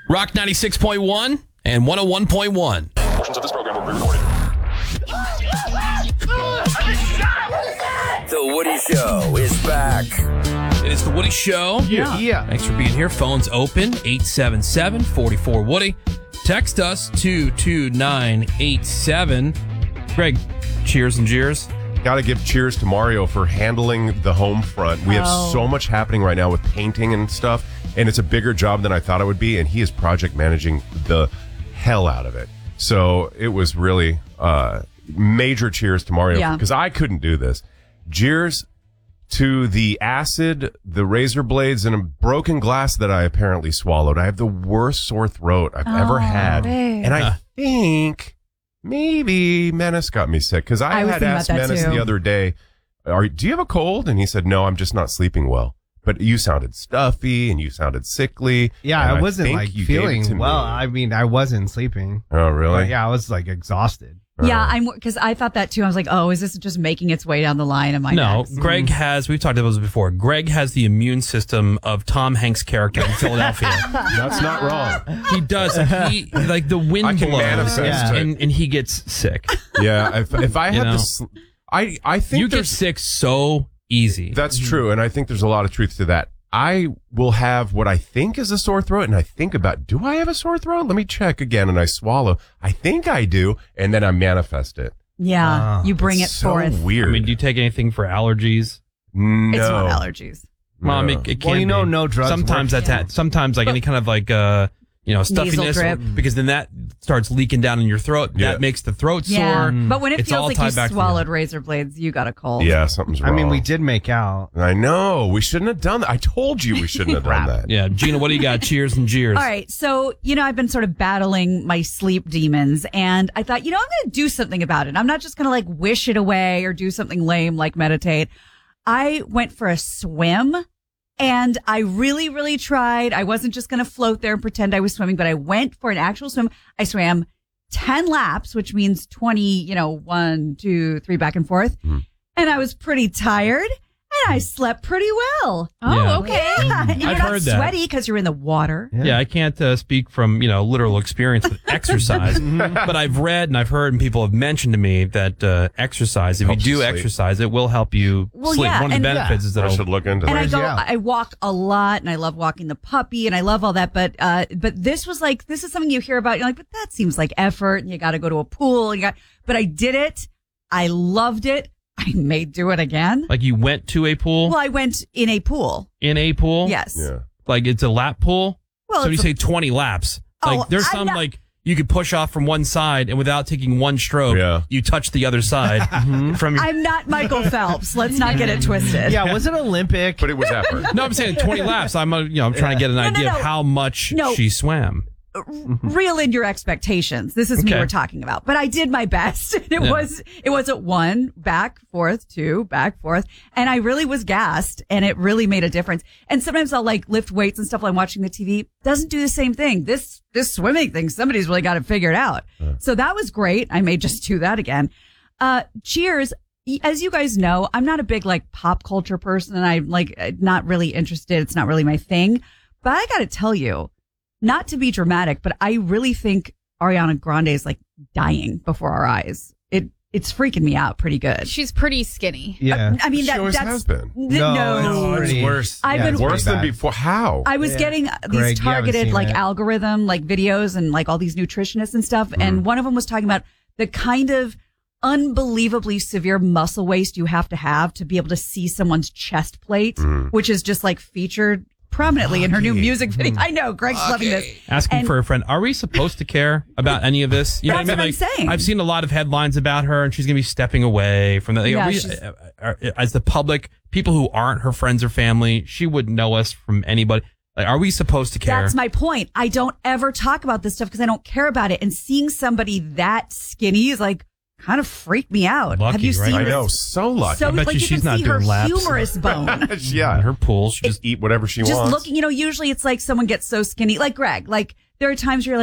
Rock 96.1 and 101.1. Portions of this program will be recorded. The Woody Show is back. It is The Woody Show. Yeah. Thanks for being here. Phones open, 877-44-WOODY. Text us, 22987. Greg, cheers and jeers. Got to give cheers to Mario for handling the home front. We have so much happening right now with painting and stuff, and it's a bigger job than I thought it would be, and he is project managing the hell out of it. So it was really major cheers to Mario because I couldn't do this. Cheers to the acid, the razor blades, and a broken glass that I apparently swallowed. I have the worst sore throat I've ever had. Babe. And I think maybe Menace got me sick because I had asked Menace the other day, do you have a cold? And he said, no, I'm just not sleeping well. But you sounded stuffy and you sounded sickly. Yeah, I wasn't like feeling well. I mean, I wasn't sleeping. Oh, really? But yeah, I was like exhausted. Yeah, because I thought that too. I was like, oh, is this just making its way down the line of my No, Greg has, we've talked about this before, Greg has the immune system of Tom Hanks' character in Philadelphia. That's not wrong. He does. He, like the wind I can blows manifest it. and he gets sick. Yeah, if I had to, I think you get sick so easy. That's true, and I think there's a lot of truth to that. I will have what I think is a sore throat, and I think about, do I have a sore throat? Let me check again, and I swallow. I think I do, and then I manifest it. Yeah, you bring it forth. So weird. I mean, do you take anything for allergies? No. It's not allergies. Well, I mean, it can be. no drugs. Sometimes sometimes like any kind of like stuffiness, drip. because then that starts leaking down in your throat. Yeah. That makes the throat Yeah, sore. but when it It's feels all like tied you back swallowed razor blades, you got a cold. Yeah, something's wrong. I mean, we did make out. I know. We shouldn't have done that. I told you we shouldn't have done that. Yeah, Gina, what do you got? Cheers and jeers. All right, so, I've been sort of battling my sleep demons, and I thought, I'm going to do something about it. I'm not just going to like wish it away or do something lame like meditate. I went for a swim, and I really, really tried. I wasn't just going to float there and pretend I was swimming, but I went for an actual swim. I swam 10 laps, which means 20, 1, 2, 3 back and forth. And I was pretty tired. And I slept pretty well. Yeah. Okay. And you're I've not heard that. sweaty because you're in the water. Yeah, I can't speak from, literal experience with exercise, but I've read and I've heard and people have mentioned to me that exercise, if you Helps do you sleep. exercise, it will help you sleep. yeah, One of the benefits is that I should look into And that. I walk a lot, and I love walking the puppy, and I love all that. But this was like, this is something you hear about. You're like, but that seems like effort, and you got to go to a pool. But I did it. I loved it. I may do it again. Like you went to a pool? Well, I went in a pool. In a pool? Yes. Yeah. Like it's a lap pool? Well, so you it's say 20 laps. Like Oh, there's I'm some not- like you could push off from one side and without taking one stroke, you touch the other side from your... I'm not Michael Phelps. Let's not get it twisted. Yeah, was it Olympic? But it was effort. No, I'm saying 20 laps. I'm trying to get an idea of how much she swam. Reel in your expectations. This is me Okay. we're talking about. But I did my best. It wasn't 1, back, forth, 2, back, forth. And I really was gassed, and it really made a difference. And sometimes I'll like lift weights and stuff while I'm watching the TV. Doesn't do the same thing. This swimming thing, somebody's really got it figured out. So that was great. I may just do that again. Cheers. As you guys know, I'm not a big like pop culture person, and I'm like not really interested. It's not really my thing. But I got to tell you, not to be dramatic, but I really think Ariana Grande is like dying before our eyes. It's freaking me out pretty good. She's pretty skinny. Yeah. I mean, She always that's has been. no. it's worse. I've been Worse than before. How? I was getting Greg, these you haven't targeted seen like it. algorithm like videos and like all these nutritionists and stuff. And one of them was talking about the kind of unbelievably severe muscle waste you have to be able to see someone's chest plate, which is just like featured prominently in her new music video. I know, Greg's loving this. Asking And- for a friend. Are we supposed to care about any of this? You know That's what I mean? what I'm saying. I've seen a lot of headlines about her, and she's going to be stepping away from that. Yeah, As the public, people who aren't her friends or family, she wouldn't know us from anybody. Like, are we supposed to care? That's my point. I don't ever talk about this stuff because I don't care about it. And seeing somebody that skinny is like kind of freaked me out. Lucky, Have you right? seen I this? know. So lucky. So I bet like you you she's can not see her doing laps. humerus bone. Yeah. In her pool, she Just eat whatever she Just wants. looking, usually it's like someone gets so skinny, like Greg. Like there are times where you're like,